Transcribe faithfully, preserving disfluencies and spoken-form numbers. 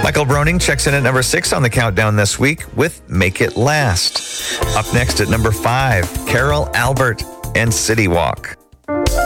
Michael Broning checks in at number six on the countdown this week with Make It Last. Up next at number five, Carol Albert and City Walk.